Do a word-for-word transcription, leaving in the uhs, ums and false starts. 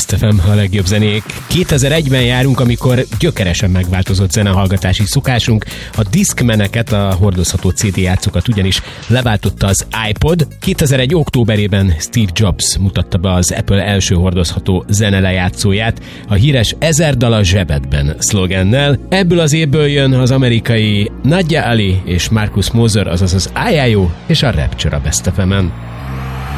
Best ef em, a legjobb zenék. kétezer-egyben járunk, amikor gyökeresen megváltozott zenehallgatási szokásunk. A Discmaneket, a hordozható cé dé játszókat ugyanis leváltotta az iPod. kétezer-egy októberében Steve Jobs mutatta be az Apple első hordozható zenelejátszóját, a híres ezer dal a zsebedben szlogennel. Ebből az évből jön az amerikai Nadia Ali és Marcus Moser, azaz az i á o és a Rapture a Best ef emen.